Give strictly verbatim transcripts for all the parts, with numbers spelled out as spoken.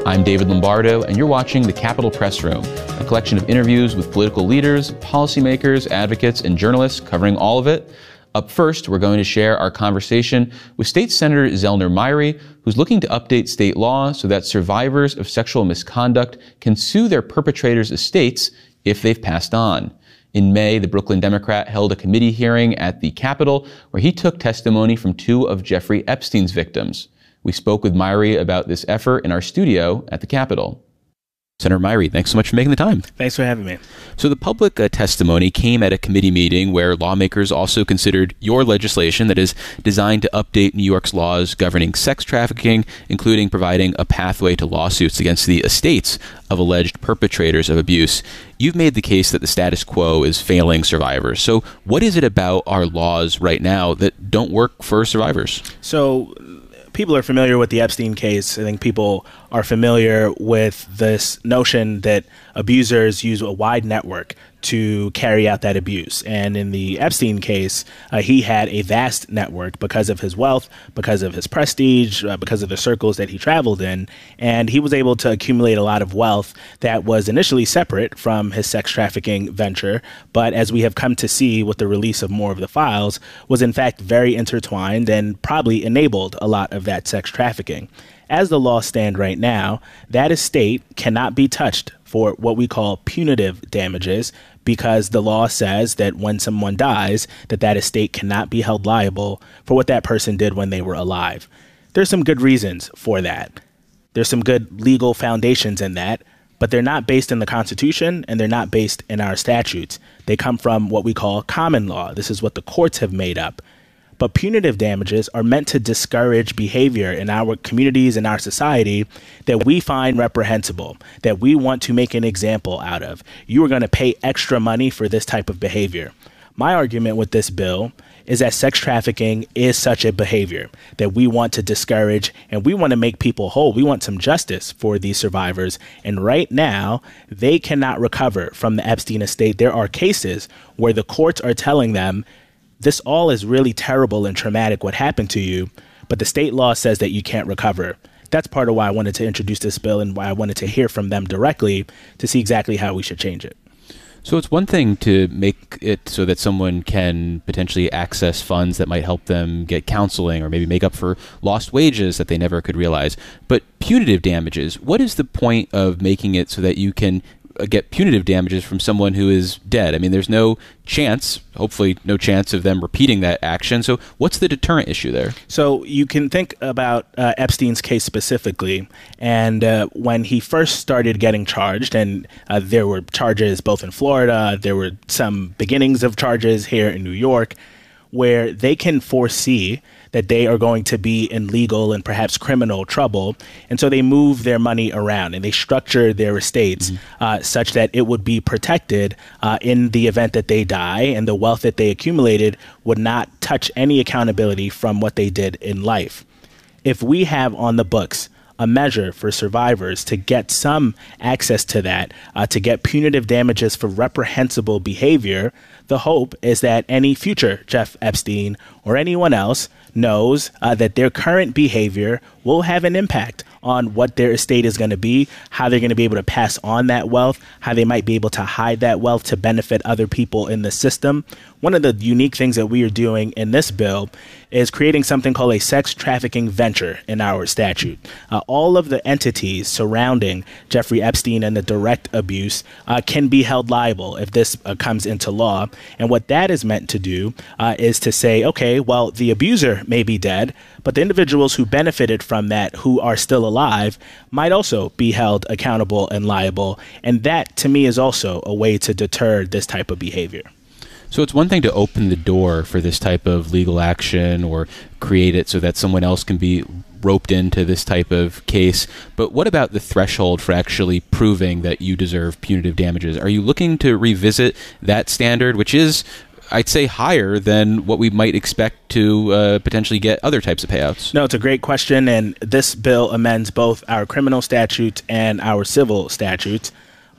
I'm David Lombardo, and you're watching The Capitol Press Room, a collection of interviews with political leaders, policymakers, advocates, and journalists covering all of it. Up first, we're going to share our conversation with State Senator Zellner Myrie, who's looking to update state law so that survivors of sexual misconduct can sue their perpetrators' estates if they've passed on. In May, the Brooklyn Democrat held a committee hearing at the Capitol where he took testimony from two of Jeffrey Epstein's victims. We spoke with Myrie about this effort in our studio at the Capitol. Senator Myrie, thanks so much for making the time. Thanks for having me. So the public uh, testimony came at a committee meeting where lawmakers also considered your legislation that is designed to update New York's laws governing sex trafficking, including providing a pathway to lawsuits against the estates of alleged perpetrators of abuse. You've made the case that the status quo is failing survivors. So what is it about our laws right now that don't work for survivors? So people are familiar with the Epstein case. I think people are familiar with this notion that abusers use a wide network to carry out that abuse. And in the Epstein case, uh, he had a vast network because of his wealth, because of his prestige, uh, because of the circles that he traveled in. And he was able to accumulate a lot of wealth that was initially separate from his sex trafficking venture, but as we have come to see with the release of more of the files, was in fact very intertwined and probably enabled a lot of that sex trafficking. As the laws stand right now, that estate cannot be touched for what we call punitive damages, because the law says that when someone dies, that that estate cannot be held liable for what that person did when they were alive. There's some good reasons for that. There's some good legal foundations in that, but they're not based in the Constitution and they're not based in our statutes. They come from what we call common law. This is what the courts have made up. But punitive damages are meant to discourage behavior in our communities and our society that we find reprehensible, that we want to make an example out of. You are going to pay extra money for this type of behavior. My argument with this bill is that sex trafficking is such a behavior that we want to discourage, and we want to make people whole. We want some justice for these survivors. And right now, they cannot recover from the Epstein estate. There are cases where the courts are telling them, this all is really terrible and traumatic what happened to you, but the state law says that you can't recover. That's part of why I wanted to introduce this bill and why I wanted to hear from them directly to see exactly how we should change it. So it's one thing to make it so that someone can potentially access funds that might help them get counseling or maybe make up for lost wages that they never could realize. But punitive damages, what is the point of making it so that you can get punitive damages from someone who is dead? I mean, there's no chance, hopefully no chance of them repeating that action. So what's the deterrent issue there? So you can think about uh, Epstein's case specifically. And uh, when he first started getting charged, and uh, there were charges both in Florida, there were some beginnings of charges here in New York, where they can foresee that they are going to be in legal and perhaps criminal trouble. And so they move their money around and they structure their estates mm-hmm. uh, such that it would be protected uh, in the event that they die, and the wealth that they accumulated would not touch any accountability from what they did in life. If we have on the books a measure for survivors to get some access to that, uh, to get punitive damages for reprehensible behavior, the hope is that any future Jeff Epstein or anyone else knows uh, that their current behavior will have an impact on what their estate is going to be, how they're going to be able to pass on that wealth, how they might be able to hide that wealth to benefit other people in the system. One of the unique things that we are doing in this bill is creating something called a sex trafficking venture in our statute. Uh, all of the entities surrounding Jeffrey Epstein and the direct abuse uh, can be held liable if this uh, comes into law. And what that is meant to do uh, is to say, okay, well, the abuser may be dead, but the individuals who benefited from that, who are still alive, might also be held accountable and liable. And that, to me, is also a way to deter this type of behavior. So it's one thing to open the door for this type of legal action or create it so that someone else can be roped into this type of case. But what about the threshold for actually proving that you deserve punitive damages? Are you looking to revisit that standard, which is, I'd say, higher than what we might expect to uh, potentially get other types of payouts? No, it's a great question. And this bill amends both our criminal statutes and our civil statutes.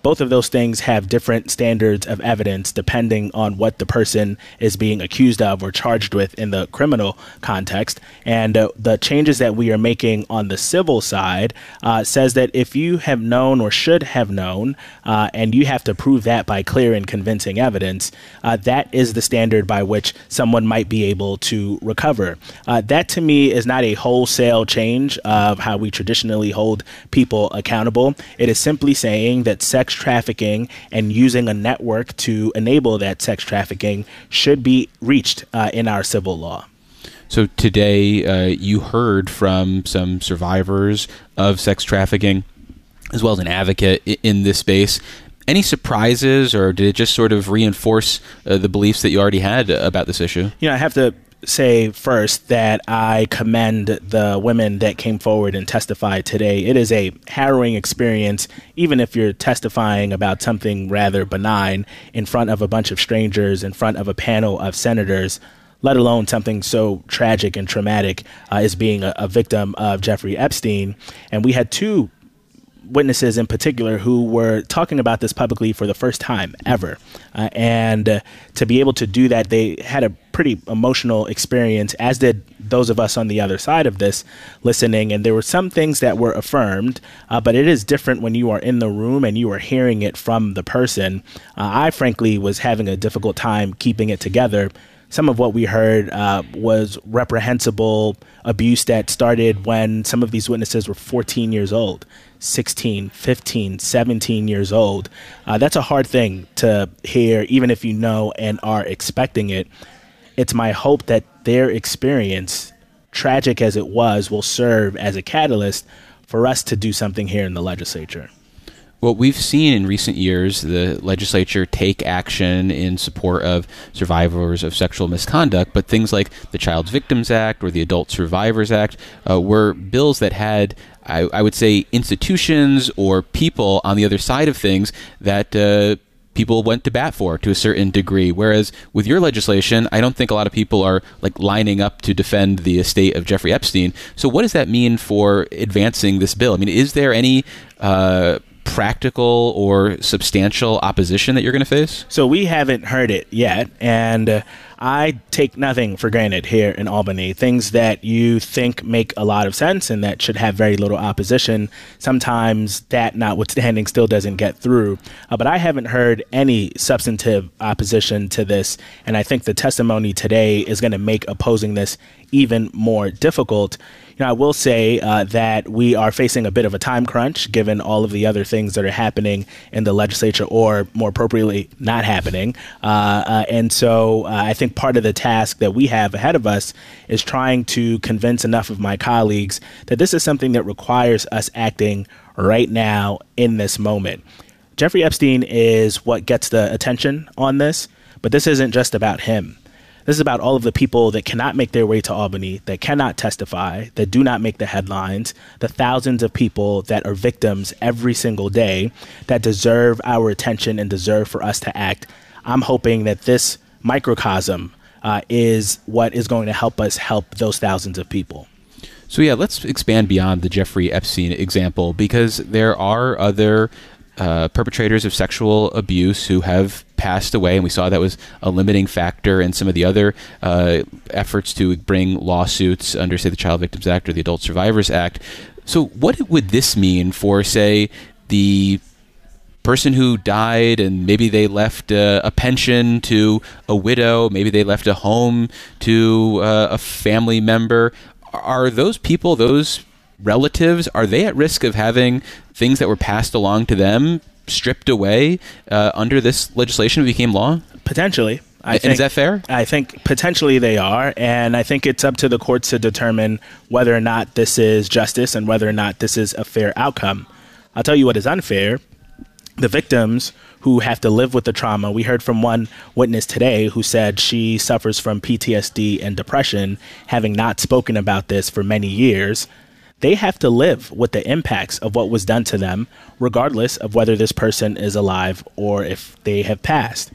both of those things have different standards of evidence depending on what the person is being accused of or charged with in the criminal context. And uh, the changes that we are making on the civil side uh, says that if you have known or should have known, uh, and you have to prove that by clear and convincing evidence, uh, that is the standard by which someone might be able to recover. Uh, that to me is not a wholesale change of how we traditionally hold people accountable. It is simply saying that sex trafficking and using a network to enable that sex trafficking should be reached uh, in our civil law. So today uh, you heard from some survivors of sex trafficking as well as an advocate in this space. Any surprises, or did it just sort of reinforce uh, the beliefs that you already had about this issue? You know, I have to say first that I commend the women that came forward and testified today. It is a harrowing experience, even if you're testifying about something rather benign in front of a bunch of strangers, in front of a panel of senators, let alone something so tragic and traumatic uh, as being a, a victim of Jeffrey Epstein. And we had two witnesses in particular who were talking about this publicly for the first time ever. Uh, and uh, to be able to do that, they had a pretty emotional experience, as did those of us on the other side of this listening. And there were some things that were affirmed, uh, but it is different when you are in the room and you are hearing it from the person. Uh, I frankly was having a difficult time keeping it together. Some of what we heard uh, was reprehensible abuse that started when some of these witnesses were fourteen years old, sixteen, fifteen, seventeen years old. Uh, that's a hard thing to hear, even if you know and are expecting it. It's my hope that their experience, tragic as it was, will serve as a catalyst for us to do something here in the legislature. Well, we've seen in recent years the legislature take action in support of survivors of sexual misconduct, but things like the Child Victims Act or the Adult Survivors Act uh, were bills that had, I, I would say, institutions or people on the other side of things that uh, people went to bat for to a certain degree. Whereas with your legislation, I don't think a lot of people are like lining up to defend the estate of Jeffrey Epstein. So what does that mean for advancing this bill? I mean, is there any uh, practical or substantial opposition that you're going to face? So we haven't heard it yet, and uh, I take nothing for granted here in Albany. Things that you think make a lot of sense and that should have very little opposition, sometimes that notwithstanding still doesn't get through. Uh, but I haven't heard any substantive opposition to this, and I think the testimony today is going to make opposing this even more difficult. You know, I will say uh, that we are facing a bit of a time crunch given all of the other things that are happening in the legislature, or more appropriately, not happening. Uh, uh, and so uh, I think part of the task that we have ahead of us is trying to convince enough of my colleagues that this is something that requires us acting right now in this moment. Jeffrey Epstein is what gets the attention on this, but this isn't just about him. This is about all of the people that cannot make their way to Albany, that cannot testify, that do not make the headlines, the thousands of people that are victims every single day that deserve our attention and deserve for us to act. I'm hoping that this microcosm uh, is what is going to help us help those thousands of people. So yeah, let's expand beyond the Jeffrey Epstein example, because there are other Uh, perpetrators of sexual abuse who have passed away, and we saw that was a limiting factor in some of the other uh, efforts to bring lawsuits under, say, the Child Victims Act or the Adult Survivors Act. So what would this mean for, say, the person who died and maybe they left uh, a pension to a widow, maybe they left a home to uh, a family member? Are those people, those relatives, are they at risk of having things that were passed along to them stripped away uh, under this legislation that became law? Potentially. I and think, is that fair? I think potentially they are, and I think it's up to the courts to determine whether or not this is justice and whether or not this is a fair outcome. I'll tell you what is unfair. The victims who have to live with the trauma. We heard from one witness today who said she suffers from P T S D and depression, having not spoken about this for many years. They have to live with the impacts of what was done to them, regardless of whether this person is alive or if they have passed.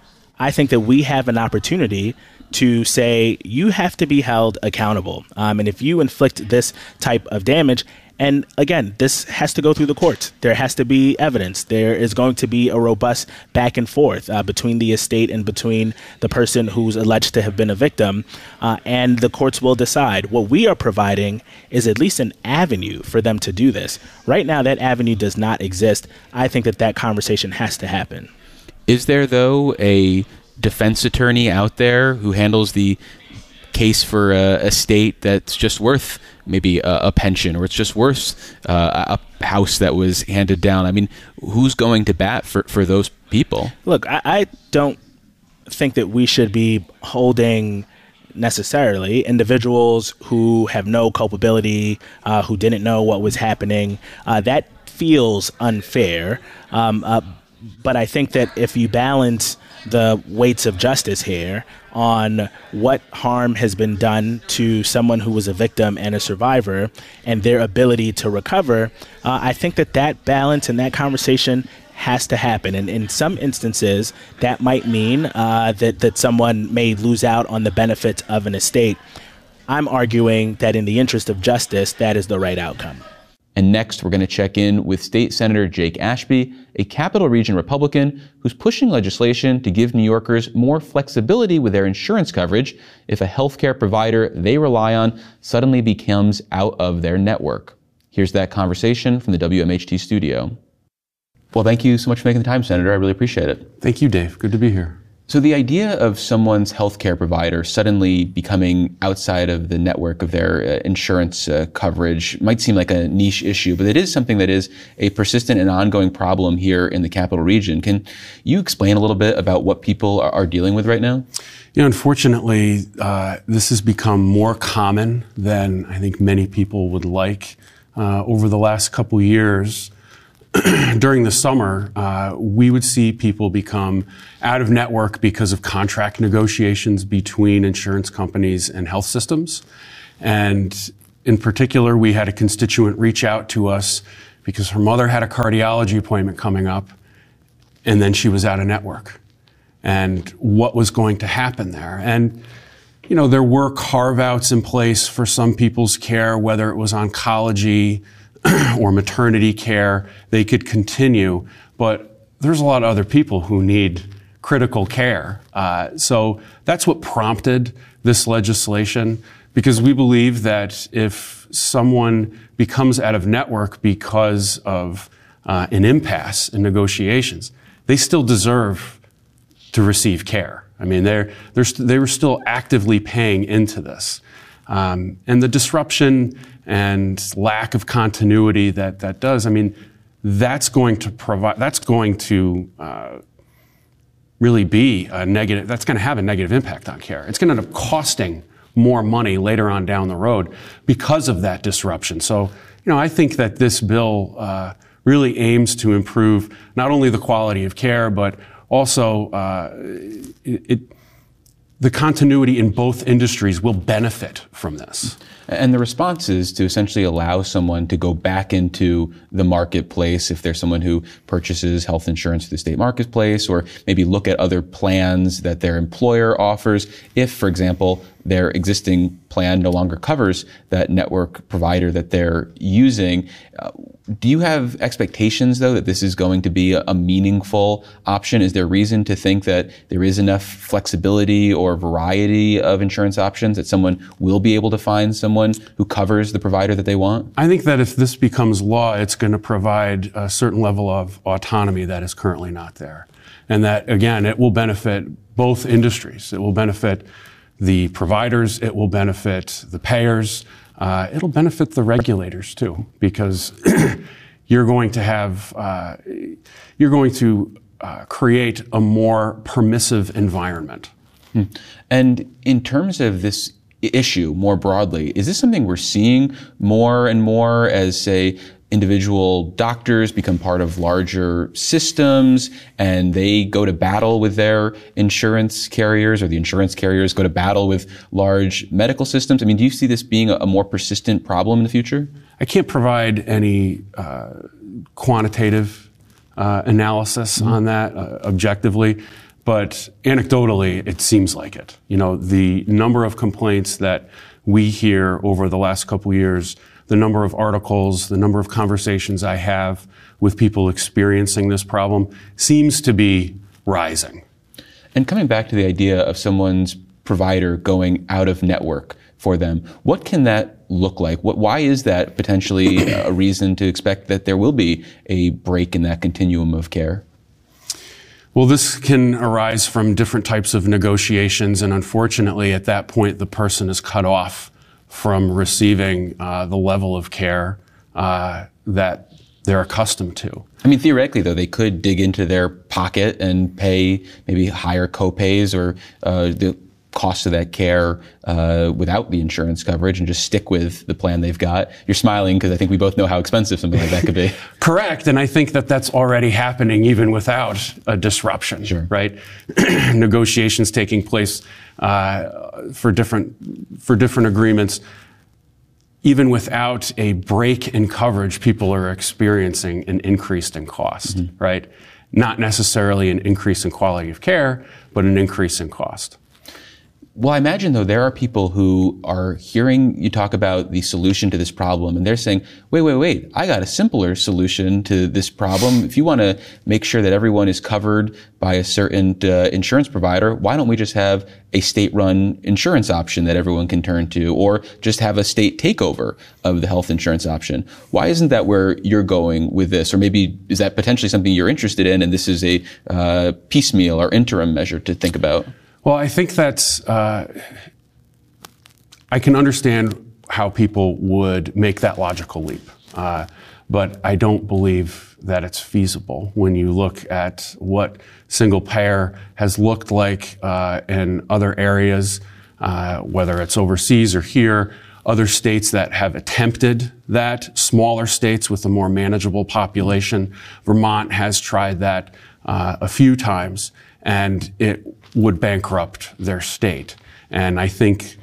I think that we have an opportunity to say you have to be held accountable. Um, and if you inflict this type of damage, And again, this has to go through the courts. There has to be evidence. There is going to be a robust back and forth uh, between the estate and between the person who's alleged to have been a victim, uh, and the courts will decide. What we are providing is at least an avenue for them to do this. Right now, that avenue does not exist. I think that that conversation has to happen. Is there, though, a defense attorney out there who handles the case for a, a state that's just worth maybe a, a pension, or it's just worth uh, a house that was handed down? I mean, who's going to bat for, for those people? Look, I, I don't think that we should be holding necessarily individuals who have no culpability, uh, who didn't know what was happening. Uh, that feels unfair. Um, uh, but I think that if you balance the weights of justice here on what harm has been done to someone who was a victim and a survivor and their ability to recover, uh, I think that that balance and that conversation has to happen. And in some instances, that might mean uh, that, that someone may lose out on the benefits of an estate. I'm arguing that in the interest of justice, that is the right outcome. And next, we're going to check in with State Senator Jake Ashby, a Capital Region Republican who's pushing legislation to give New Yorkers more flexibility with their insurance coverage if a healthcare provider they rely on suddenly becomes out of their network. Here's that conversation from the W M H T studio. Well, thank you so much for making the time, Senator. I really appreciate it. Thank you, Dave. Good to be here. So the idea of someone's healthcare provider suddenly becoming outside of the network of their uh, insurance uh, coverage might seem like a niche issue, but it is something that is a persistent and ongoing problem here in the Capital Region. Can you explain a little bit about what people are, are dealing with right now? You know, unfortunately, uh, this has become more common than I think many people would like. Uh, over the last couple years, during the summer, uh, we would see people become out of network because of contract negotiations between insurance companies and health systems. And in particular, we had a constituent reach out to us because her mother had a cardiology appointment coming up, and then she was out of network. And what was going to happen there? And, you know, there were carve-outs in place for some people's care, whether it was oncology or maternity care, they could continue, but there's a lot of other people who need critical care. Uh, so that's what prompted this legislation, because we believe that if someone becomes out of network because of uh, an impasse in negotiations, they still deserve to receive care. I mean, they're, they're st- they were still actively paying into this. Um, and the disruption and lack of continuity that that does, I mean, that's going to provide, that's going to uh, really be a negative, that's going to have a negative impact on care. It's going to end up costing more money later on down the road because of that disruption. So, you know, I think that this bill uh, really aims to improve not only the quality of care, but also uh, it, it the continuity in both industries will benefit from this. And the response is to essentially allow someone to go back into the marketplace if there's someone who purchases health insurance through the state marketplace, or maybe look at other plans that their employer offers if, for example, their existing plan no longer covers that network provider that they're using. Uh, do you have expectations, though, that this is going to be a, a meaningful option? Is there reason to think that there is enough flexibility or variety of insurance options that someone will be able to find someone who covers the provider that they want? I think that if this becomes law, it's going to provide a certain level of autonomy that is currently not there. And that, again, it will benefit both industries. It will benefit the providers, it will benefit the payers, uh, it'll benefit the regulators too, because you're going to have, uh, you're going to uh, create a more permissive environment. Hmm. And in terms of this issue more broadly, is this something we're seeing more and more as, say, individual doctors become part of larger systems and they go to battle with their insurance carriers, or the insurance carriers go to battle with large medical systems? I mean, do you see this being a, a more persistent problem in the future? I can't provide any uh, quantitative uh, analysis mm-hmm. on that uh, objectively, but anecdotally, it seems like it. You know, the number of complaints that we hear over the last couple of years the number of articles, the number of conversations I have with people experiencing this problem seems to be rising. And coming back to the idea of someone's provider going out of network for them, what can that look like? What, why is that potentially a reason to expect that there will be a break in that continuum of care? Well, this can arise from different types of negotiations, and unfortunately, at that point, the person is cut off from receiving uh, the level of care uh, that they're accustomed to. I mean, theoretically, though, they could dig into their pocket and pay maybe higher copays or uh, the cost of that care uh, without the insurance coverage and just stick with the plan they've got. You're smiling because I think we both know how expensive something like that could be. Correct, and I think that that's already happening even without a disruption, sure. right? Negotiations taking place uh, for different for different agreements. Even without a break in coverage, people are experiencing an increase in cost, mm-hmm. right? Not necessarily an increase in quality of care, but an increase in cost. Well, I imagine, though, there are people who are hearing you talk about the solution to this problem, and they're saying, wait, wait, wait, I got a simpler solution to this problem. If you want to make sure that everyone is covered by a certain uh, insurance provider, why don't we just have a state-run insurance option that everyone can turn to, or just have a state takeover of the health insurance option? Why isn't that where you're going with this? Or maybe is that potentially something you're interested in, and this is a uh, piecemeal or interim measure to think about? Well, I think that's, uh, I can understand how people would make that logical leap, uh, but I don't believe that it's feasible when you look at what single payer has looked like uh, in other areas, uh, whether it's overseas or here, other states that have attempted that, smaller states with a more manageable population. Vermont has tried that uh, a few times, and it would bankrupt their state. And I think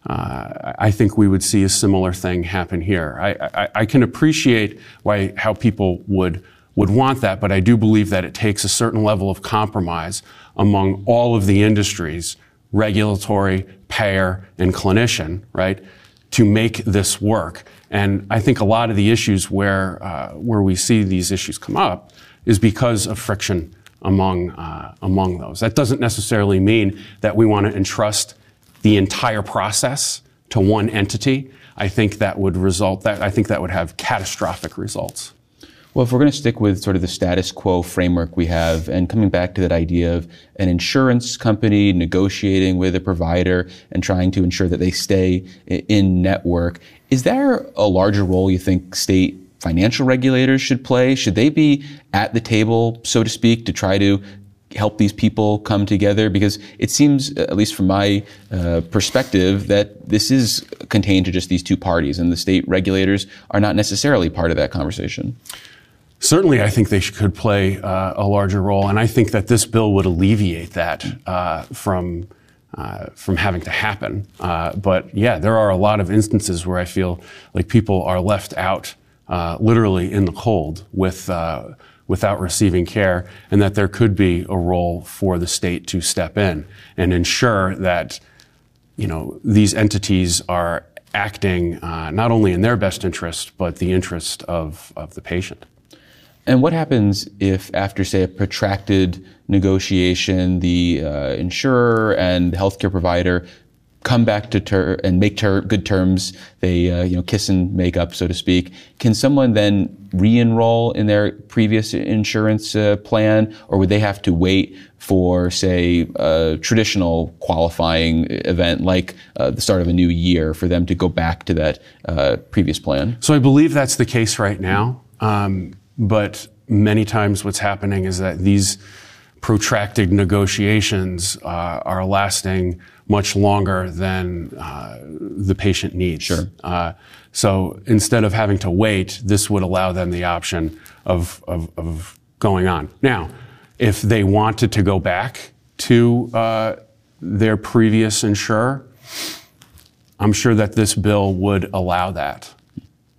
uh, I think we would see a similar thing happen here. I, I, I can appreciate why how people would would want that, but I do believe that it takes a certain level of compromise among all of the industries, regulatory, payer, and clinician, right, to make this work. And I think a lot of the issues where uh, where we see these issues come up is because of friction among uh, among those. That doesn't necessarily mean that we want to entrust the entire process to one entity. I think that would result that I think that would have catastrophic results. Well, if we're going to stick with sort of the status quo framework we have, and coming back to that idea of an insurance company negotiating with a provider and trying to ensure that they stay in network, is there a larger role you think state financial regulators should play? Should they be at the table, so to speak, to try to help these people come together? Because it seems, at least from my uh, perspective, that this is contained to just these two parties, and the state regulators are not necessarily part of that conversation. Certainly, I think they could play uh, a larger role, and I think that this bill would alleviate that uh, from uh, from having to happen. Uh, but yeah, there are a lot of instances where I feel like people are left out Uh, literally in the cold with uh, without receiving care, and that there could be a role for the state to step in and ensure that, you know, these entities are acting uh, not only in their best interest, but the interest of, of the patient. And what happens if, after, say, a protracted negotiation, the uh, insurer and the healthcare provider come back to ter- and make ter- good terms, they uh, you know kiss and make up, so to speak? Can someone then re-enroll in their previous insurance uh, plan, or would they have to wait for, say, a traditional qualifying event like uh, the start of a new year for them to go back to that uh, previous plan? So I believe that's the case right now, um, but many times what's happening is that these protracted negotiations uh, are lasting much longer than uh, the patient needs. Sure. Uh, so instead of having to wait, this would allow them the option of, of, of going on. Now, if they wanted to go back to uh, their previous insurer, I'm sure that this bill would allow that.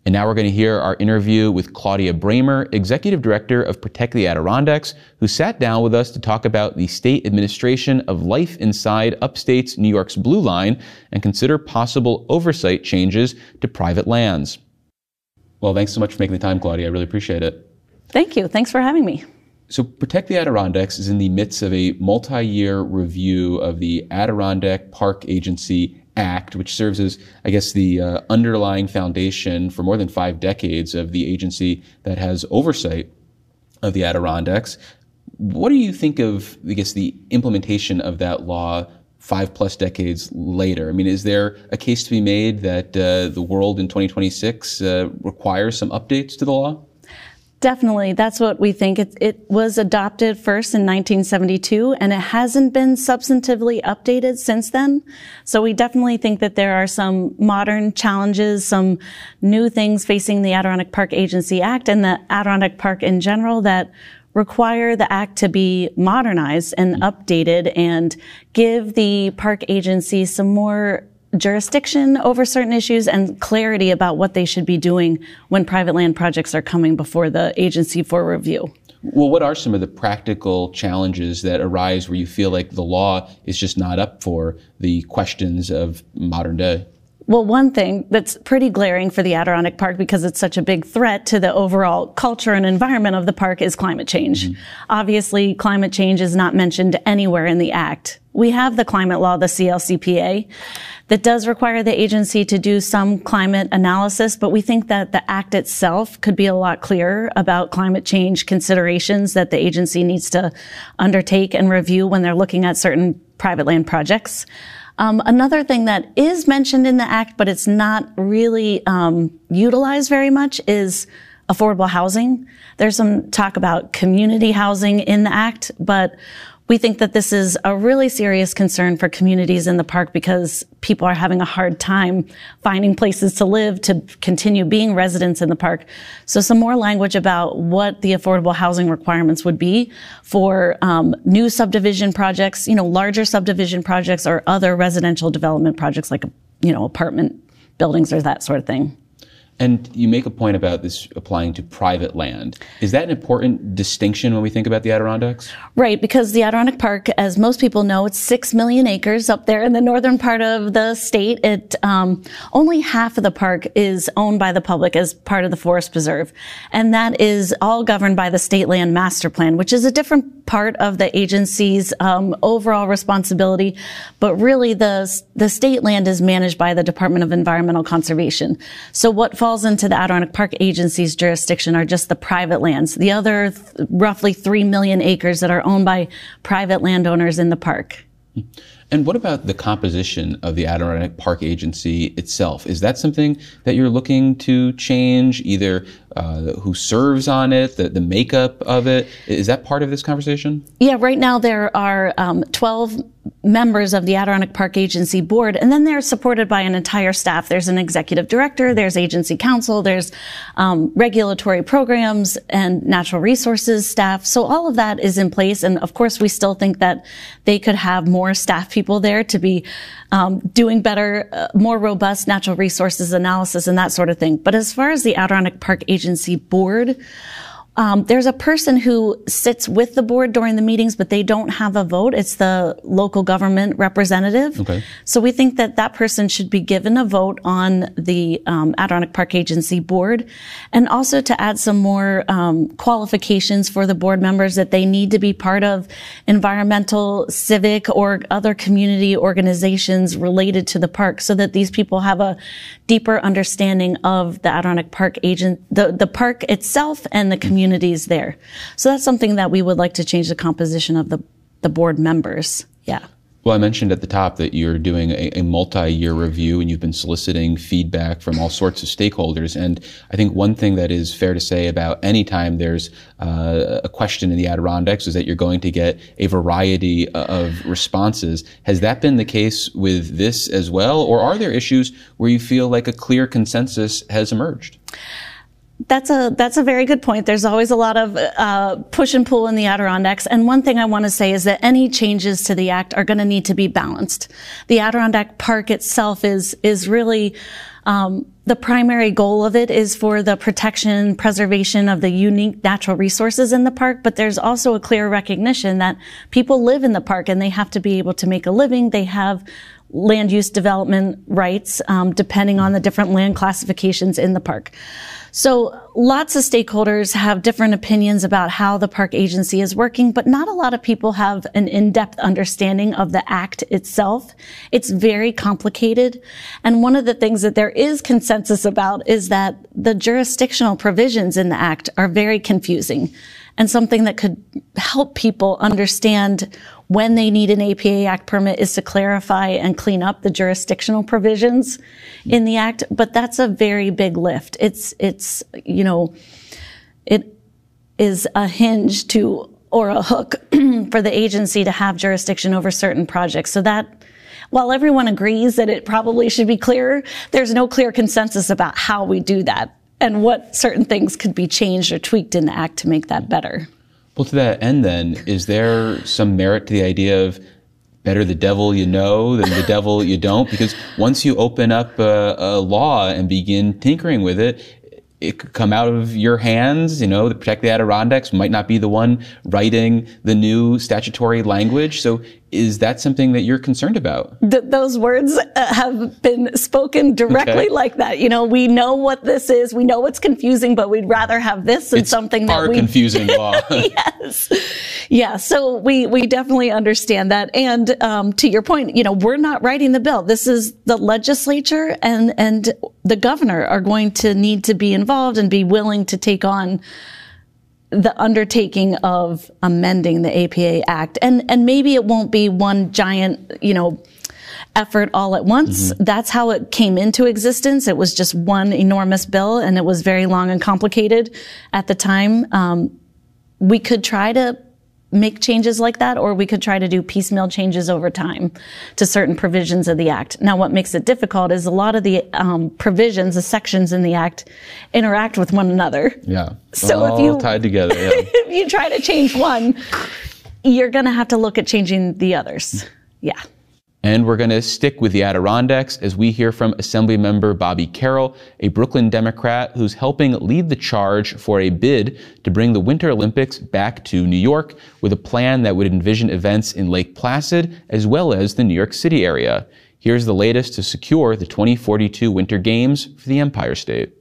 And now we're going to hear our interview with Claudia Bramer, Executive Director of Protect the Adirondacks, who sat down with us to talk about the state administration of life inside upstate's New York's Blue Line and consider possible oversight changes to private lands. Well, thanks so much for making the time, Claudia. I really appreciate it. Thank you. Thanks for having me. So Protect the Adirondacks is in the midst of a multi-year review of the Adirondack Park Agency Act, which serves as, I guess, the uh, underlying foundation for more than five decades of the agency that has oversight of the Adirondacks. What do you think of, I guess, the implementation of that law five plus decades later? I mean, is there a case to be made that uh, the world in twenty twenty-six uh, requires some updates to the law? Definitely. That's what we think. It, it was adopted first in nineteen seventy-two, and it hasn't been substantively updated since then. So we definitely think that there are some modern challenges, some new things facing the Adirondack Park Agency Act and the Adirondack Park in general that require the act to be modernized and updated and give the park agency some more jurisdiction over certain issues and clarity about what they should be doing when private land projects are coming before the agency for review. Well, what are some of the practical challenges that arise where you feel like the law is just not up for the questions of modern day? Well, one thing that's pretty glaring for the Adirondack Park, because it's such a big threat to the overall culture and environment of the park, is climate change. Mm-hmm. Obviously, climate change is not mentioned anywhere in the Act. We have the climate law, the C L C P A, that does require the agency to do some climate analysis, but we think that the Act itself could be a lot clearer about climate change considerations that the agency needs to undertake and review when they're looking at certain private land projects. Um, another thing that is mentioned in the Act, but it's not really um, utilized very much, is affordable housing. There's some talk about community housing in the Act, but we think that this is a really serious concern for communities in the park because people are having a hard time finding places to live, to continue being residents in the park. So some more language about what the affordable housing requirements would be for um, new subdivision projects, you know, larger subdivision projects or other residential development projects like, you know, apartment buildings or that sort of thing. And you make a point about this applying to private land. Is that an important distinction when we think about the Adirondacks? Right, because the Adirondack Park, as most people know, it's six million acres up there in the northern part of the state. It um, only half of the park is owned by the public as part of the Forest Preserve. And that is all governed by the State Land Master Plan, which is a different part of the agency's um, overall responsibility. But really, the, the state land is managed by the Department of Environmental Conservation. So what falls into the Adirondack Park Agency's jurisdiction are just the private lands, the other th- roughly three million acres that are owned by private landowners in the park. And what about the composition of the Adirondack Park Agency itself? Is that something that you're looking to change, either uh, who serves on it, the, the makeup of it? Is that part of this conversation? Yeah, right now there are um, twelve members of the Adirondack Park Agency board, and then they're supported by an entire staff. There's an executive director, there's agency counsel, there's um, regulatory programs and natural resources staff. So all of that is in place, and of course we still think that they could have more staff people there to be um, doing better, uh, more robust natural resources analysis and that sort of thing. But as far as the Adirondack Park Agency board, Um, there's a person who sits with the board during the meetings, but they don't have a vote. It's the local government representative. Okay. So we think that that person should be given a vote on the um, Adirondack Park Agency board, and also to add some more um, qualifications for the board members that they need to be part of environmental, civic, or other community organizations related to the park, so that these people have a deeper understanding of the Adirondack Park agent, the, the park itself and the community. communities there. So that's something that we would like to change the composition of the, the board members. Yeah. Well, I mentioned at the top that you're doing a, a multi-year review and you've been soliciting feedback from all sorts of stakeholders. And I think one thing that is fair to say about any time there's uh, a question in the Adirondacks is that you're going to get a variety of responses. Has that been the case with this as well? Or are there issues where you feel like a clear consensus has emerged? That's a that's a very good point. There's always a lot of uh, push and pull in the Adirondacks. And one thing I want to say is that any changes to the act are going to need to be balanced. The Adirondack Park itself is is really um, the primary goal of it is for the protection, preservation of the unique natural resources in the park, but there's also a clear recognition that people live in the park and they have to be able to make a living. They have land use development rights, um, depending on the different land classifications in the park. So lots of stakeholders have different opinions about how the park agency is working, but not a lot of people have an in-depth understanding of the act itself. It's very complicated. And one of the things that there is consensus about is that the jurisdictional provisions in the act are very confusing, and something that could help people understand when they need an A P A Act permit is to clarify and clean up the jurisdictional provisions in the act. But that's a very big lift. It's, it's, you know, it is a hinge to, or a hook for the agency to have jurisdiction over certain projects. So that, while everyone agrees that it probably should be clearer, there's no clear consensus about how we do that and what certain things could be changed or tweaked in the act to make that better. Well, to that end then, is there some merit to the idea of better the devil you know than the devil you don't? Because once you open up a, a law and begin tinkering with it, it could come out of your hands. You know, the Protect the Adirondacks might not be the one writing the new statutory language. So is that something that you're concerned about? Th- those words uh, have been spoken directly okay. like that. You know, we know what this is. We know it's confusing, but we'd rather have this than it's something that we... It's confusing law. Yes. Yeah. So we, we definitely understand that. And um, to your point, you know, we're not writing the bill. This is the legislature and, and the governor are going to need to be involved and be willing to take on the undertaking of amending the A P A Act. And, and maybe it won't be one giant, you know, effort all at once. Mm-hmm. That's how it came into existence. It was just one enormous bill, and it was very long and complicated at the time. Um, we could try to make changes like that, or we could try to do piecemeal changes over time to certain provisions of the Act. Now, what makes it difficult is a lot of the um, provisions, the sections in the Act, interact with one another. Yeah, so all if you tied together. Yeah. If you try to change one, you're going to have to look at changing the others. Yeah. And we're going to stick with the Adirondacks as we hear from Assemblymember Bobby Carroll, a Brooklyn Democrat who's helping lead the charge for a bid to bring the Winter Olympics back to New York with a plan that would envision events in Lake Placid as well as the New York City area. Here's the latest to secure the twenty forty-two Winter Games for the Empire State.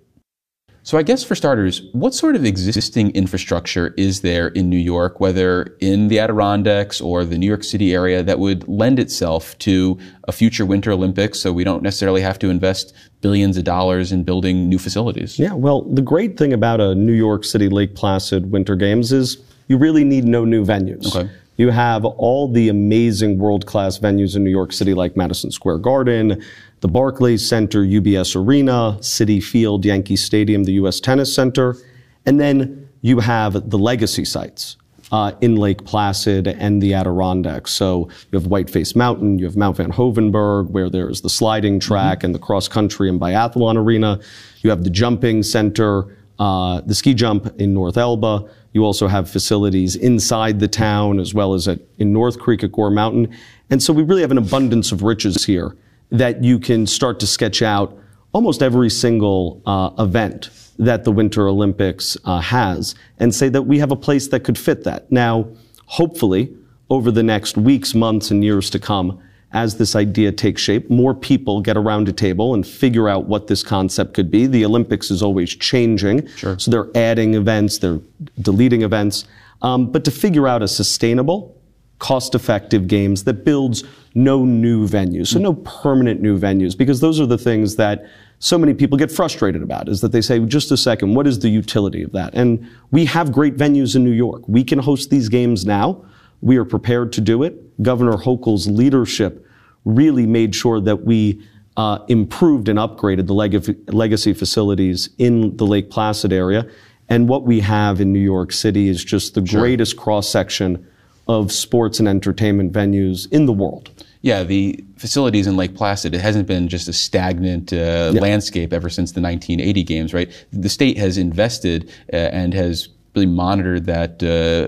So I guess for starters, what sort of existing infrastructure is there in New York, whether in the Adirondacks or the New York City area, that would lend itself to a future Winter Olympics so we don't necessarily have to invest billions of dollars in building new facilities? Yeah, well, the great thing about a New York City Lake Placid Winter Games is you really need no new venues. Okay. You have all the amazing world-class venues in New York City like Madison Square Garden, the Barclays Center, U B S Arena, Citi Field, Yankee Stadium, the U S Tennis Center. And then you have the legacy sites uh, in Lake Placid and the Adirondacks. So you have Whiteface Mountain, you have Mount Van Hovenberg, where there's the sliding track mm-hmm. and the cross-country and biathlon arena. You have the jumping center, uh, the ski jump in North Elba. You also have facilities inside the town as well as at, in North Creek at Gore Mountain. And so we really have an abundance of riches here that you can start to sketch out almost every single uh, event that the Winter Olympics uh, has and say that we have a place that could fit that. Now, hopefully, over the next weeks, months, and years to come, as this idea takes shape, more people get around a table and figure out what this concept could be. The Olympics is always changing, sure. so they're adding events, they're deleting events. Um, but to figure out a sustainable, cost-effective games that builds no new venues, so no permanent new venues, because those are the things that so many people get frustrated about, is that they say, just a second, what is the utility of that? And we have great venues in New York. We can host these games now. We are prepared to do it. Governor Hochul's leadership really made sure that we uh, improved and upgraded the leg- legacy facilities in the Lake Placid area. And what we have in New York City is just the sure. greatest cross-section of sports and entertainment venues in the world. Yeah, the facilities in Lake Placid, it hasn't been just a stagnant uh, yeah. landscape ever since the nineteen eighty games, right? The state has invested uh, and has really monitored that uh,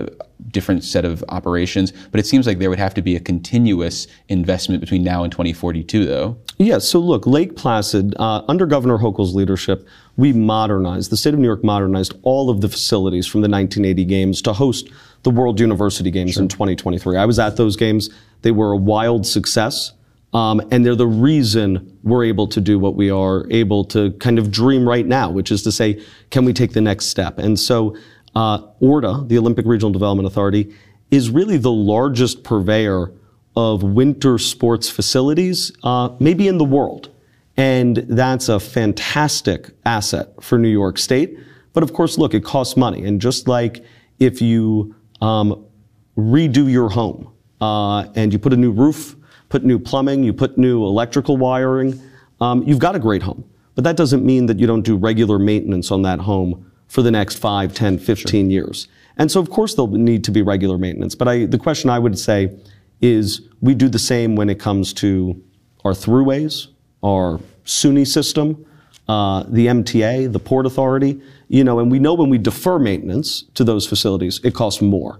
different set of operations. But it seems like there would have to be a continuous investment between now and twenty forty-two, though. Yeah, so look, Lake Placid, uh, under Governor Hochul's leadership, we modernized, the state of New York modernized all of the facilities from the nineteen eighty games to host the World University Games sure. in twenty twenty-three. I was at those games. They were a wild success. Um, and they're the reason we're able to do what we are able to kind of dream right now, which is to say, can we take the next step? And so uh, O R D A, the Olympic Regional Development Authority, is really the largest purveyor of winter sports facilities, uh, maybe in the world. And that's a fantastic asset for New York State. But of course, look, it costs money. And just like if you um, redo your home uh, and you put a new roof, put new plumbing, you put new electrical wiring, um, you've got a great home. But that doesn't mean that you don't do regular maintenance on that home for the next five, ten, fifteen sure. years. And so, of course, there'll need to be regular maintenance. But I, the question I would say is we do the same when it comes to our throughways, our SUNY system, uh, the M T A, the Port Authority, you know, and we know when we defer maintenance to those facilities, it costs more.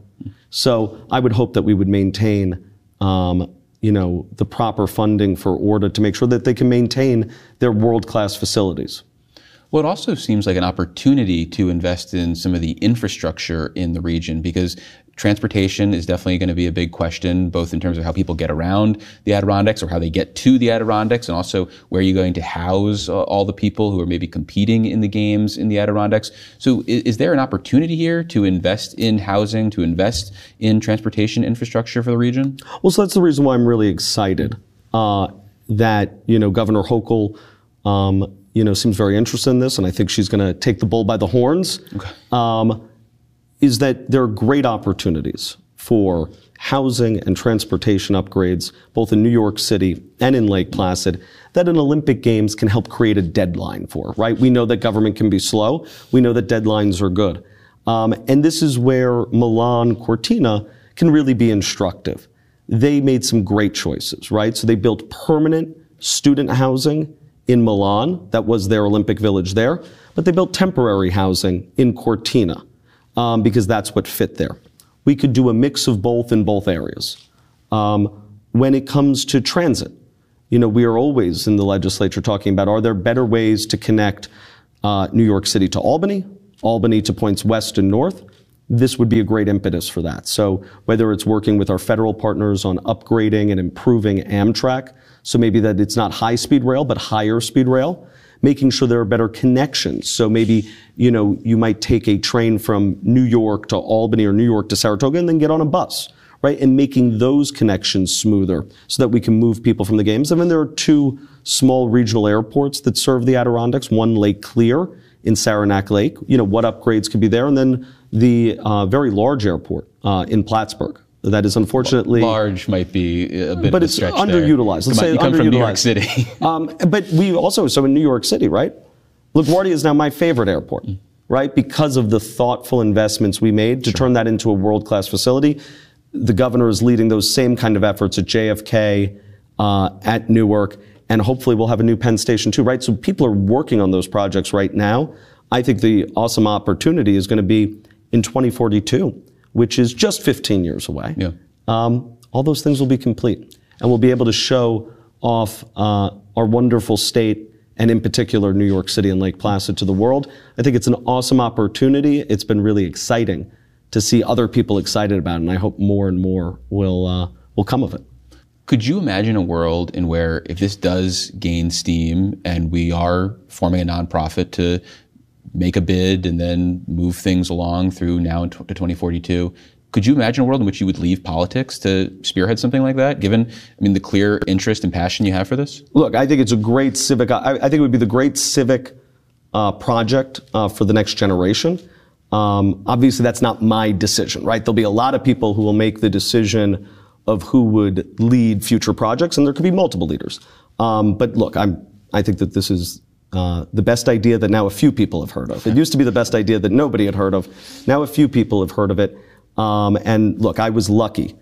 So I would hope that we would maintain um, you know, the proper funding for O R D A to make sure that they can maintain their world-class facilities. Well, it also seems like an opportunity to invest in some of the infrastructure in the region, because transportation is definitely going to be a big question, both in terms of how people get around the Adirondacks or how they get to the Adirondacks, and also where you're going to house uh, all the people who are maybe competing in the games in the Adirondacks. So is, is there an opportunity here to invest in housing, to invest in transportation infrastructure for the region? Well, so that's the reason why I'm really excited uh, that, you know, Governor Hochul, um, you know, seems very interested in this, and I think she's going to take the bull by the horns. Okay. Um, is that there are great opportunities for housing and transportation upgrades, both in New York City and in Lake Placid, that an Olympic Games can help create a deadline for, right? We know that government can be slow. We know that deadlines are good. Um, and this is where Milan Cortina can really be instructive. They made some great choices, right? So they built permanent student housing in Milan. That was their Olympic Village there. But they built temporary housing in Cortina. Um, because that's what fit there. We could do a mix of both in both areas. Um, when it comes to transit, you know, we are always in the legislature talking about, are there better ways to connect uh, New York City to Albany, Albany to points west and north? This would be a great impetus for that. So whether it's working with our federal partners on upgrading and improving Amtrak, so maybe that it's not high-speed rail, but higher speed rail, making sure there are better connections. So maybe, you know, you might take a train from New York to Albany or New York to Saratoga and then get on a bus, right? And making those connections smoother so that we can move people from the games. And then there are two small regional airports that serve the Adirondacks, one Lake Clear in Saranac Lake, you know, what upgrades could be there, and then the uh, very large airport uh, in Plattsburgh. That is unfortunately large might be a bit but of a stretch it's underutilized. Let's there. say you come underutilized. from New York City. um, but we also, so in New York City, right? LaGuardia is now my favorite airport, mm. right? Because of the thoughtful investments we made to sure. turn that into a world-class facility. The governor is leading those same kind of efforts at J F K, uh, at Newark, and hopefully we'll have a new Penn Station too, right? So people are working on those projects right now. I think the awesome opportunity is going to be in twenty forty-two, which is just fifteen years away. Yeah. Um, all those things will be complete, and we'll be able to show off uh, our wonderful state, and in particular New York City and Lake Placid, to the world. I think it's an awesome opportunity. It's been really exciting to see other people excited about it, and I hope more and more will uh, will come of it. Could you imagine a world in where, if this does gain steam and we are forming a nonprofit to make a bid and then move things along through now to twenty forty-two, could you imagine a world in which you would leave politics to spearhead something like that, given, I mean, the clear interest and passion you have for this? Look, I think it's a great civic, I, I think it would be the great civic uh, project uh, for the next generation. Um, obviously, that's not my decision, right? There'll be a lot of people who will make the decision of who would lead future projects, and there could be multiple leaders. Um, but look, I'm, I think that this is uh, the best idea that now a few people have heard of. It used to be the best idea that nobody had heard of. Now a few people have heard of it. Um, and look, I was lucky.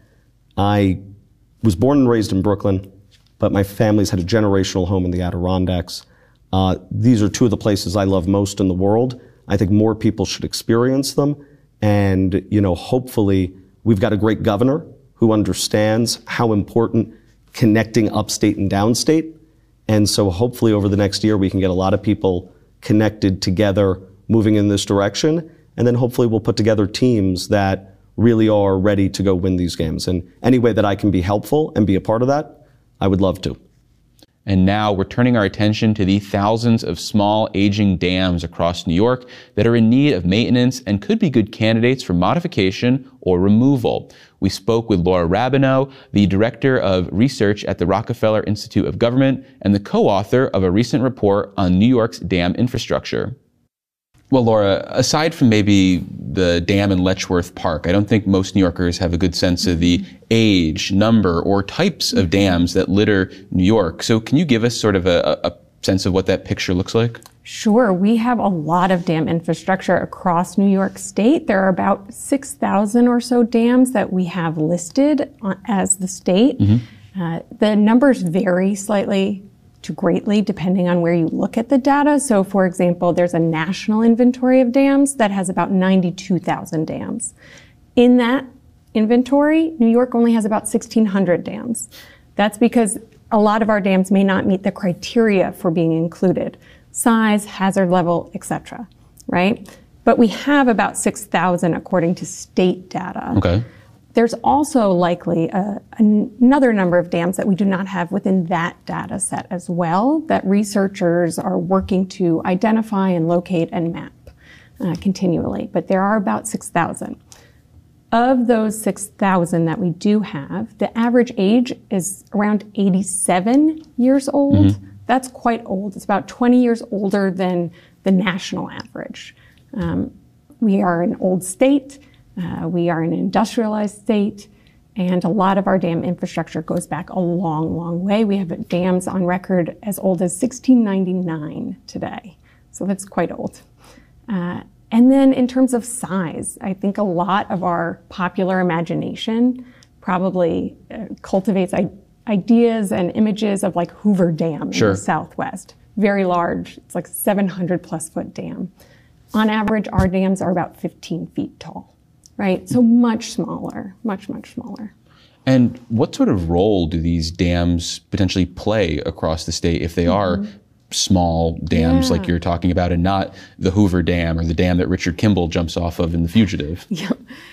I was born and raised in Brooklyn, but my family's had a generational home in the Adirondacks. Uh, these are two of the places I love most in the world. I think more people should experience them, and, you know, hopefully We've got a great governor who understands how important connecting upstate and downstate. And so hopefully over the next year, we can get a lot of people connected together, moving in this direction. And then hopefully we'll put together teams that really are ready to go win these games. And any way that I can be helpful and be a part of that, I would love to. And now we're turning our attention to the thousands of small aging dams across New York that are in need of maintenance and could be good candidates for modification or removal. We spoke with Laura Rabineau, the director of research at the Rockefeller Institute of Government and the co-author of a recent report on New York's dam infrastructure. Well, Laura, aside from maybe the dam in Letchworth Park, I don't think most New Yorkers have a good sense of the age, number, or types of dams that litter New York. So can you give us sort of a, a sense of what that picture looks like? Sure. We have a lot of dam infrastructure across New York State. There are about six thousand or so dams that we have listed as the state. Mm-hmm. Uh, the numbers vary slightly to greatly depending on where you look at the data. So for example, there's a national inventory of dams that has about ninety-two thousand dams. In that inventory, New York only has about sixteen hundred dams. That's because a lot of our dams may not meet the criteria for being included: size, hazard level, et cetera, right? But we have about six thousand according to state data. Okay. There's also likely a, another number of dams that we do not have within that data set as well, that researchers are working to identify and locate and map uh, continually. But there are about six thousand. Of those six thousand that we do have, the average age is around eighty-seven years old. Mm-hmm. That's quite old. It's about twenty years older than the national average. Um, we are an old state. Uh, we are an industrialized state, and a lot of our dam infrastructure goes back a long, long way. We have dams on record as old as sixteen ninety-nine today, so that's quite old. Uh, and then in terms of size, I think a lot of our popular imagination probably uh, cultivates I- ideas and images of like Hoover Dam Sure. in the Southwest. Very large, it's like seven hundred plus foot dam. On average, our dams are about fifteen feet tall. Right, so much smaller, much, much smaller. And what sort of role do these dams potentially play across the state if they mm-hmm. are small dams yeah. like you're talking about and not the Hoover Dam or the dam that Richard Kimball jumps off of in The Fugitive? Yeah.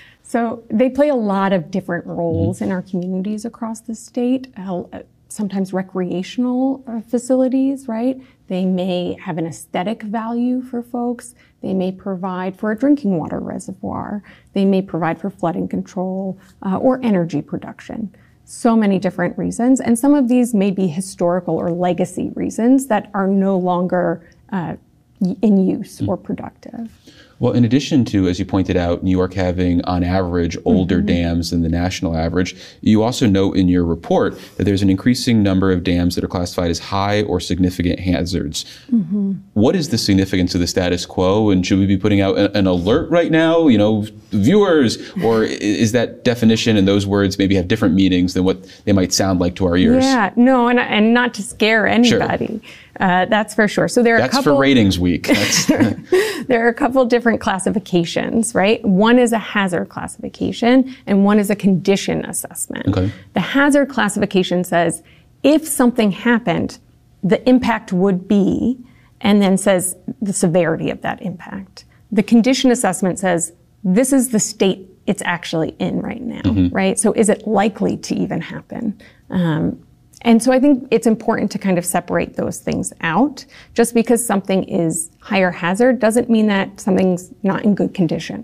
So they play a lot of different roles mm-hmm. in our communities across the state. Uh, sometimes recreational uh, facilities, right? They may have an aesthetic value for folks. They may provide for a drinking water reservoir. They may provide for flooding control uh, or energy production. So many different reasons. And some of these may be historical or legacy reasons that are no longer uh, in use mm. or productive. Well, in addition to, as you pointed out, New York having, on average, older mm-hmm. dams than the national average, you also note in your report that there's an increasing number of dams that are classified as high or significant hazards. Mm-hmm. What is the significance of the status quo, and should we be putting out an alert right now, you know, viewers, or is that definition and those words maybe have different meanings than what they might sound like to our ears? Yeah, no, and, and not to scare anybody. Sure. Uh, that's for sure. So there are that's a couple. for ratings week. That's, there are a couple different classifications, right? One is a hazard classification, and one is a condition assessment. Okay. The hazard classification says if something happened, the impact would be, and then says the severity of that impact. The condition assessment says this is the state it's actually in right now, mm-hmm. right? So is it likely to even happen? Um, And so I think it's important to kind of separate those things out. Just because something is higher hazard doesn't mean that something's not in good condition.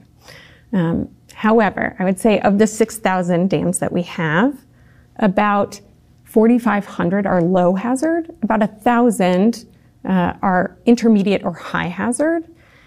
Um, however, I would say of the six thousand dams that we have, about forty-five hundred are low hazard, about one thousand uh, are intermediate or high hazard.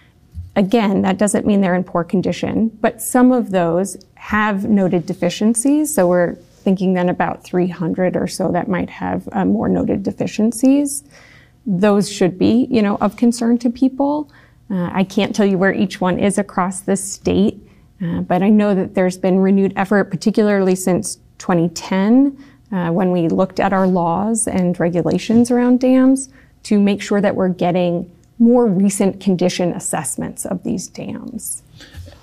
Again, that doesn't mean they're in poor condition, but some of those have noted deficiencies, so we're thinking then about three hundred or so that might have uh, more noted deficiencies. Those should be, you know, of concern to people. Uh, I can't tell you where each one is across the state, uh, but I know that there's been renewed effort, particularly since twenty ten, uh, when we looked at our laws and regulations around dams to make sure that we're getting more recent condition assessments of these dams.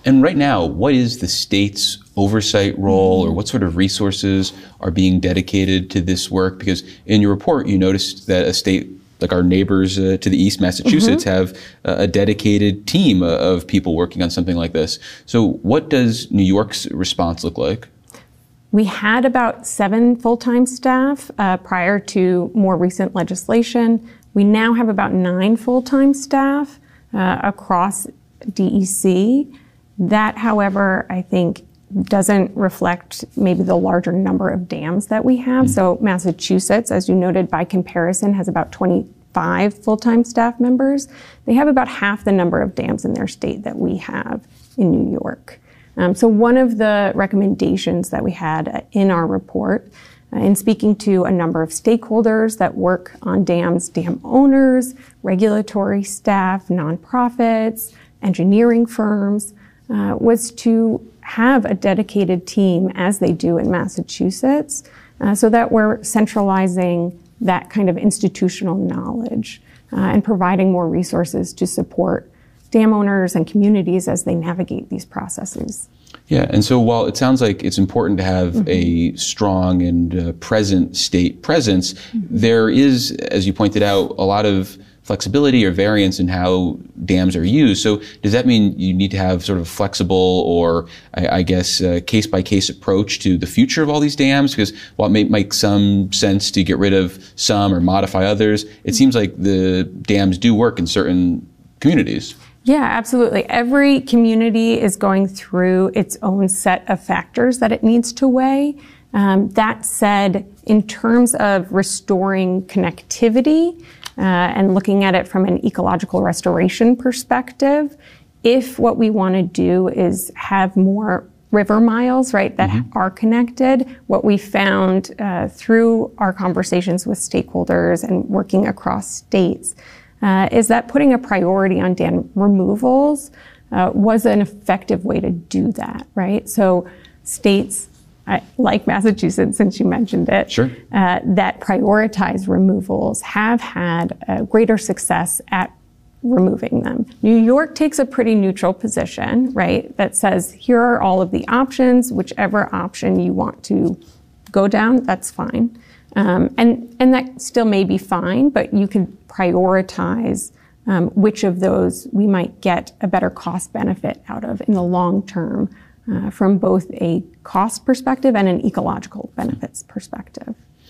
And right now, what is the state's oversight role, or what sort of resources are being dedicated to this work? Because in your report, you noticed that a state like our neighbors uh, to the east, Massachusetts, mm-hmm. have uh, a dedicated team of people working on something like this. So what does New York's response look like? We had about seven full-time staff uh, prior to more recent legislation. We now have about nine full-time staff uh, across D E C. That, however, I think doesn't reflect maybe the larger number of dams that we have. Mm-hmm. So Massachusetts, as you noted, by comparison, has about twenty-five full-time staff members. They have about half the number of dams in their state that we have in New York. Um, so one of the recommendations that we had in our report, uh, in speaking to a number of stakeholders that work on dams, dam owners, regulatory staff, nonprofits, engineering firms, uh, was to have a dedicated team, as they do in Massachusetts, uh, so that we're centralizing that kind of institutional knowledge uh, and providing more resources to support dam owners and communities as they navigate these processes. Yeah, and so while it sounds like it's important to have mm-hmm. a strong and uh, present state presence, mm-hmm. there is, as you pointed out, a lot of flexibility or variance in how dams are used. So does that mean you need to have sort of flexible or, I, I guess, uh, case-by-case approach to the future of all these dams? Because while it may make some sense to get rid of some or modify others, it seems like the dams do work in certain communities. Yeah, absolutely. Every community is going through its own set of factors that it needs to weigh. Um, that said, in terms of restoring connectivity uh, and looking at it from an ecological restoration perspective, if what we want to do is have more river miles, right, that mm-hmm. are connected, what we found uh, through our conversations with stakeholders and working across states Uh, is that putting a priority on dam removals uh, was an effective way to do that, right? So states uh, like Massachusetts, since you mentioned it, sure. uh, that prioritize removals have had uh, greater success at removing them. New York takes a pretty neutral position, right, that says here are all of the options, whichever option you want to go down, that's fine. Um, and, and that still may be fine, but you could prioritize um, which of those we might get a better cost benefit out of in the long term uh, from both a cost perspective and an ecological benefits perspective.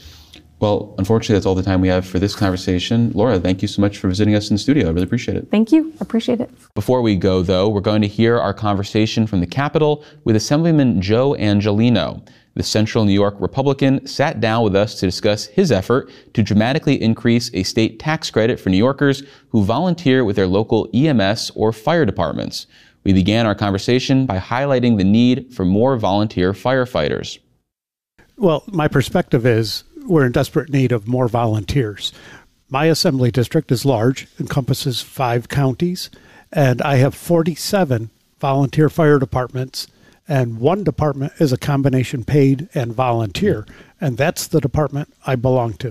Well, unfortunately, that's all the time we have for this conversation. Laura, thank you so much for visiting us in the studio. I really appreciate it. Thank you. Appreciate it. Before we go, though, we're going to hear our conversation from the Capitol with Assemblyman Joe Angelino. The Central New York Republican sat down with us to discuss his effort to dramatically increase a state tax credit for New Yorkers who volunteer with their local E M S or fire departments. We began our conversation by highlighting the need for more volunteer firefighters. Well, my perspective is we're in desperate need of more volunteers. My assembly district is large, encompasses five counties, and I have forty-seven volunteer fire departments. And one department is a combination paid and volunteer, and that's the department I belong to.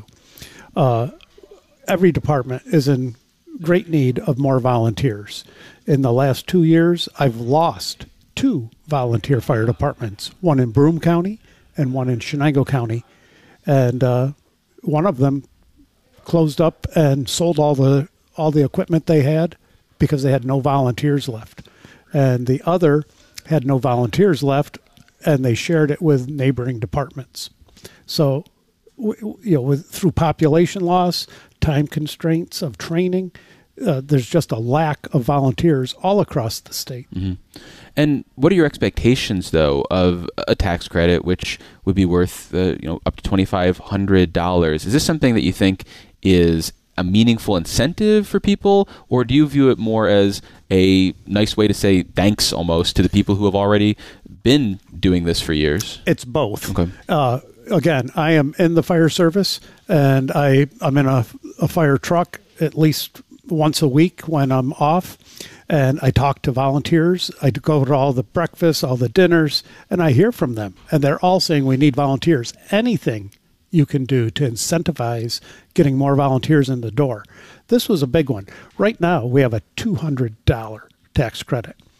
Uh, every department is in great need of more volunteers. In the last two years, I've lost two volunteer fire departments, one in Broome County and one in Chenango County. And uh, one of them closed up and sold all the all the equipment they had because they had no volunteers left. And the other had no volunteers left, and they shared it with neighboring departments. So, you know, with, through population loss, time constraints of training, uh, there's just a lack of volunteers all across the state. Mm-hmm. And what are your expectations, though, of a tax credit which would be worth, uh, you know, up to twenty-five hundred dollars? Is this something that you think is a meaningful incentive for people, or do you view it more as a nice way to say thanks almost to the people who have already been doing this for years? It's both. Okay. Uh, again, I am in the fire service, and I, I'm in a, a fire truck at least once a week when I'm off, and I talk to volunteers. I go to all the breakfasts, all the dinners, and I hear from them, and they're all saying we need volunteers. Anything you can do to incentivize getting more volunteers in the door. This was a big one. Right now, we have a two hundred dollars tax credit.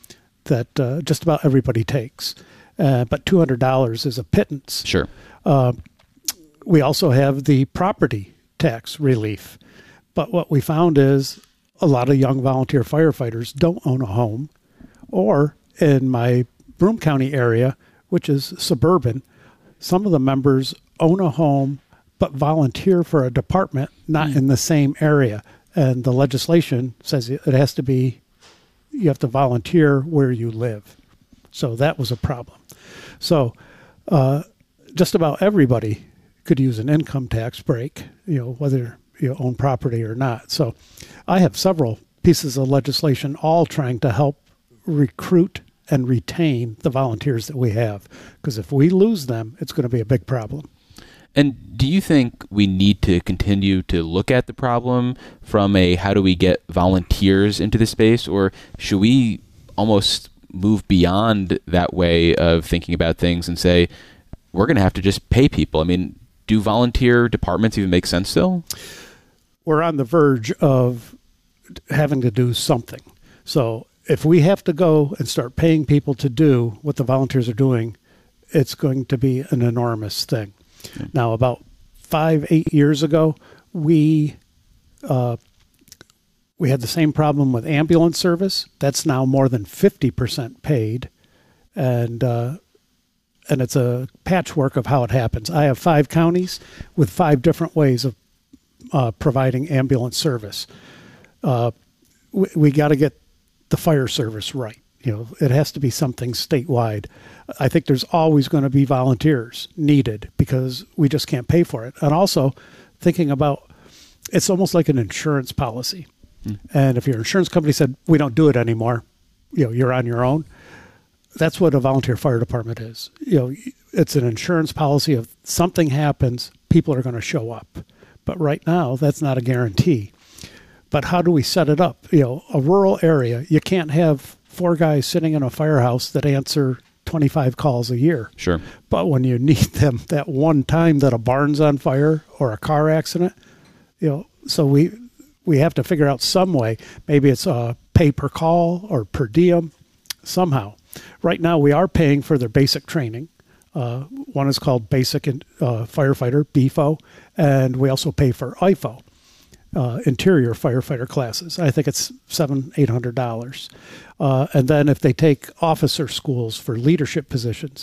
that uh, just about everybody takes. Uh, but two hundred dollars is a pittance. Sure. Uh, we also have the property tax relief. But what we found is a lot of young volunteer firefighters don't own a home. Or in my Broome County area, which is suburban, some of the members own a home but volunteer for a department not mm. in the same area. And the legislation says it has to be, you have to volunteer where you live. So that was a problem. So uh, just about everybody could use an income tax break, you know, whether you own property or not. So I have several pieces of legislation all trying to help recruit and retain the volunteers that we have. Because if we lose them, it's going to be a big problem. And do you think we need to continue to look at the problem from a how do we get volunteers into the space, or should we almost move beyond that way of thinking about things and say we're going to have to just pay people? I mean, do volunteer departments even make sense still? We're on the verge of having to do something. So if we have to go and start paying people to do what the volunteers are doing, it's going to be an enormous thing. Okay. Now, about five, eight years ago, we uh, we had the same problem with ambulance service. That's now more than fifty percent paid, and uh, and it's a patchwork of how it happens. I have five counties with five different ways of uh, providing ambulance service. Uh, we we got to get the fire service right. You know, it has to be something statewide. I think there's always going to be volunteers needed because we just can't pay for it. And also thinking about, it's almost like an insurance policy. Mm. And if your insurance company said, we don't do it anymore, you know, you're on your own. That's what a volunteer fire department is. You know, it's an insurance policy of something happens, people are going to show up. But right now, that's not a guarantee. But how do we set it up? You know, a rural area, you can't have four guys sitting in a firehouse that answer twenty-five calls a year. Sure. But when you need them that one time that a barn's on fire or a car accident, you know, so we we have to figure out some way. Maybe it's a pay per call or per diem somehow. Right now we are paying for their basic training. Uh, one is called Basic uh, Firefighter, B F O, and we also pay for I F O. Uh, interior firefighter classes. I think it's seven, eight hundred dollars. Uh, and then if they take officer schools for leadership positions,